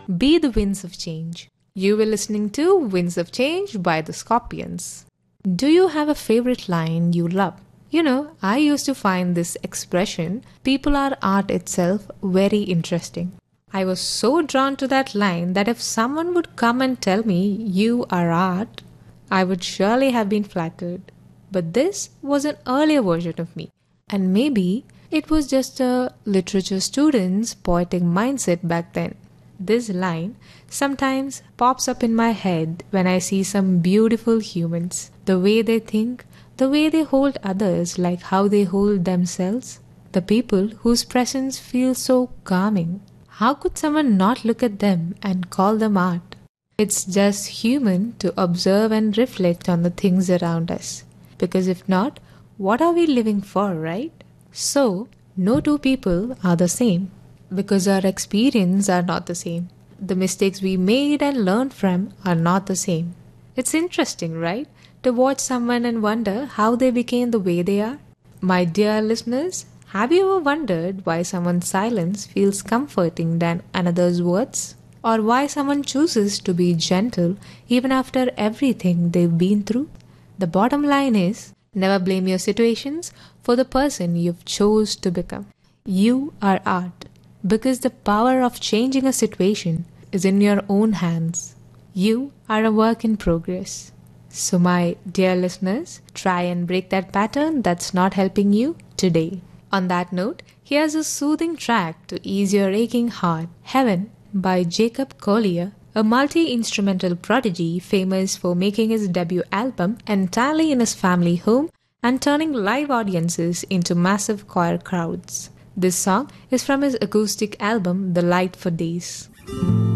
Be the winds of change. You were listening to Winds of Change by the Scorpions. Do you have a favorite line you love? I used to find this expression, people are art itself, very interesting. I was so drawn to that line that if someone would come and tell me you are art, I would surely have been flattered. But this was an earlier version of me, and maybe it was just a literature student's poetic mindset back then. This line sometimes pops up in my head when I see some beautiful humans. The way they think, the way they hold others like how they hold themselves. The people whose presence feels so calming. How could someone not look at them and call them art? It's just human to observe and reflect on the things around us. Because if not, what are we living for, right? So, no two people are the same. Because our experiences are not the same. The mistakes we made and learned from are not the same. It's interesting, right? To watch someone and wonder how they became the way they are. My dear listeners, have you ever wondered why someone's silence feels comforting than another's words? Or why someone chooses to be gentle even after everything they've been through? The bottom line is, never blame your situations for the person you've chose to become. You are art. Because the power of changing a situation is in your own hands. You are a work in progress. So my dear listeners, try and break that pattern that's not helping you today. On that note, here's a soothing track to ease your aching heart, Heaven by Jacob Collier, a multi-instrumental prodigy famous for making his debut album entirely in his family home and turning live audiences into massive choir crowds. This song is from his acoustic album The Light for Days.